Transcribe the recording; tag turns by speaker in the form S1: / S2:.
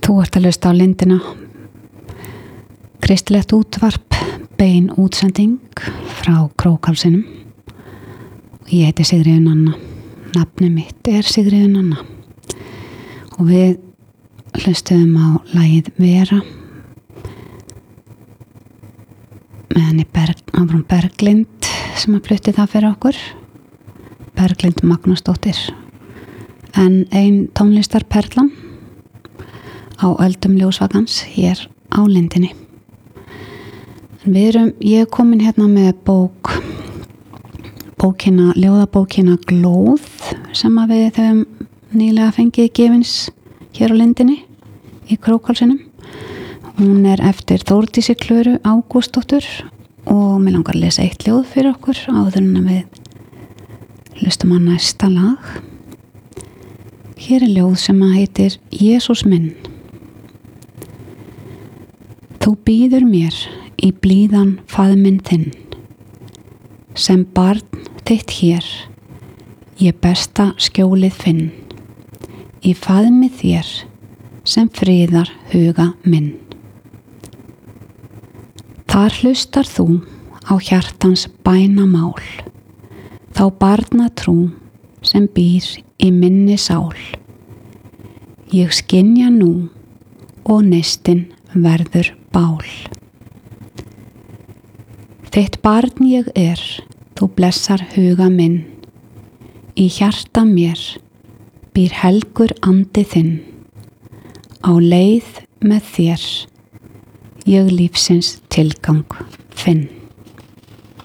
S1: Þú ert að hlusta á Lindina, kristilegt útvarp, bein útsending frá Krókálsinum. Ég heiti Sigríður Nanna, nafni mitt er Sigríður Nanna og við hlustuðum á lagið Vera með henni Áfram Berglind sem að flutti það fyrir okkur, Berglind Magnúsdóttir, en ein tónlistarperlan á öldum ljósvakans hér á Lindinni. Ég er komin hérna með ljóðabókina Glóð sem að við höfum nýlega fengið gefins hér á Lindinni í Krókálsinum. Hún er eftir Þórdísi Klöru Ágústsdóttur og mig langar að lesa eitt ljóð fyrir okkur áður en við hlustum á næsta lag. Hér er ljóð sem að heitir Jesús minn. Þú býður mér í blíðan faðminn þinn, sem barn þitt hér, ég besta skjólið finn, í faðmi þér sem friðar huga minn. Þar hlustar þú á hjartans bænamál, þá barnatrú sem býr í minni sál. Ég skynja nú og neistinn verður bál. Þitt barn ég er, þú blessar huga minn, í hjarta mér býr helgur andi þinn, á leið með þér ég lífsins tilgang finn.